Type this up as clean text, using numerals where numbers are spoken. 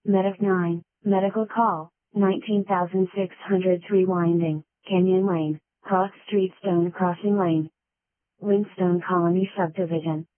Medic 9, Medical Call, 19,603 Winding, Canyon Lane, Hawk Street Stone Crossing Lane. Windstone Colony Subdivision,